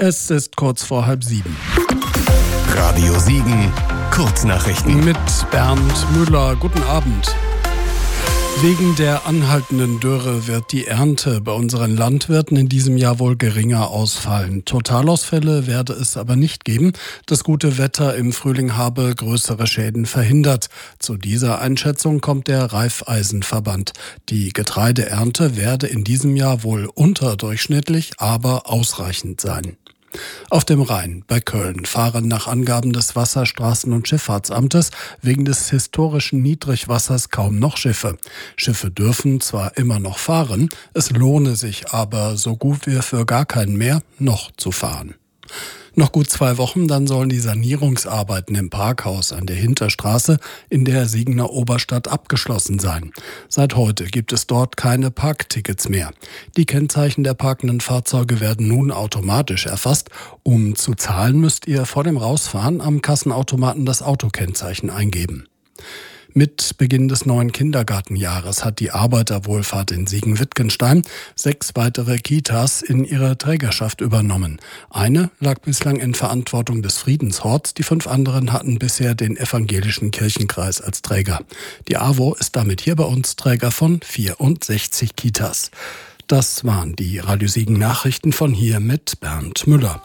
Es ist kurz vor 6:30. Radio Siegen, Kurznachrichten. Mit Bernd Müller. Guten Abend. Wegen der anhaltenden Dürre wird die Ernte bei unseren Landwirten in diesem Jahr wohl geringer ausfallen. Totalausfälle werde es aber nicht geben. Das gute Wetter im Frühling habe größere Schäden verhindert. Zu dieser Einschätzung kommt der Raiffeisenverband. Die Getreideernte werde in diesem Jahr wohl unterdurchschnittlich, aber ausreichend sein. Auf dem Rhein bei Köln fahren nach Angaben des Wasser-, Straßen- und Schifffahrtsamtes wegen des historischen Niedrigwassers kaum noch Schiffe. Schiffe dürfen zwar immer noch fahren, es lohne sich aber so gut wie für gar keinen mehr, noch zu fahren. Noch gut 2 Wochen, dann sollen die Sanierungsarbeiten im Parkhaus an der Hinterstraße in der Siegener Oberstadt abgeschlossen sein. Seit heute gibt es dort keine Parktickets mehr. Die Kennzeichen der parkenden Fahrzeuge werden nun automatisch erfasst. Um zu zahlen, müsst ihr vor dem Rausfahren am Kassenautomaten das Autokennzeichen eingeben. Mit Beginn des neuen Kindergartenjahres hat die Arbeiterwohlfahrt in Siegen-Wittgenstein 6 weitere Kitas in ihre Trägerschaft übernommen. Eine lag bislang in Verantwortung des Friedenshorts, die 5 anderen hatten bisher den evangelischen Kirchenkreis als Träger. Die AWO ist damit hier bei uns Träger von 64 Kitas. Das waren die Radio Siegen Nachrichten von hier mit Bernd Müller.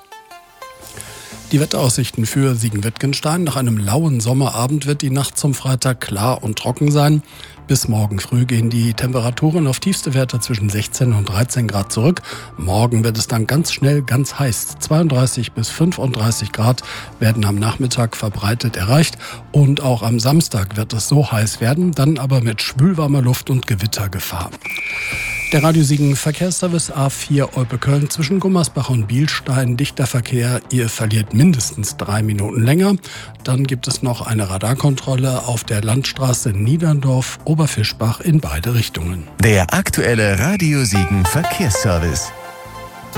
Die Wetteraussichten für Siegen-Wittgenstein. Nach einem lauen Sommerabend wird die Nacht zum Freitag klar und trocken sein. Bis morgen früh gehen die Temperaturen auf tiefste Werte zwischen 16 und 13 Grad zurück. Morgen wird es dann ganz schnell ganz heiß. 32 bis 35 Grad werden am Nachmittag verbreitet erreicht. Und auch am Samstag wird es so heiß werden, dann aber mit schwülwarmer Luft und Gewittergefahr. Der Radio Siegen Verkehrsservice A4 Olpe-Köln zwischen Gummersbach und Bielstein. Dichter Verkehr, ihr verliert mindestens 3 Minuten länger. Dann gibt es noch eine Radarkontrolle auf der Landstraße Niederndorf-Oberfischbach in beide Richtungen. Der aktuelle Radio Siegen Verkehrsservice.